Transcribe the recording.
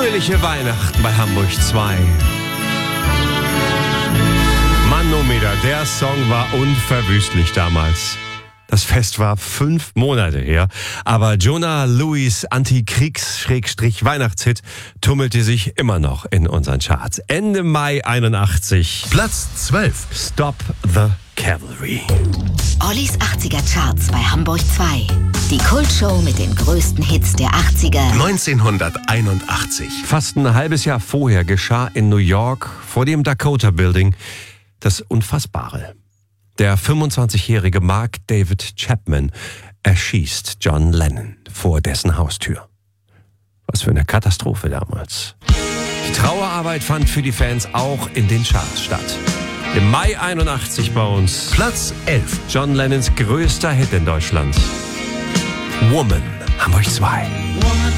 Fröhliche Weihnachten bei Hamburg 2. Manometer, der Song war unverwüstlich damals. Das Fest war 5 Monate her, aber Jonah Lewis Antikriegs-Weihnachtshit tummelte sich immer noch in unseren Charts. Ende Mai 81. Platz 12. Stop the Cavalry. Ollis 80er Charts bei Hamburg 2. Die Kultshow mit den größten Hits der 80er. 1981. Fast ein halbes Jahr vorher geschah in New York vor dem Dakota Building das Unfassbare. Der 25-jährige Mark David Chapman erschießt John Lennon vor dessen Haustür. Was für eine Katastrophe damals. Die Trauerarbeit fand für die Fans auch in den Charts statt. Im Mai 81 bei uns Platz 11. John Lennons größter Hit in Deutschland. Woman, Hamburg 2.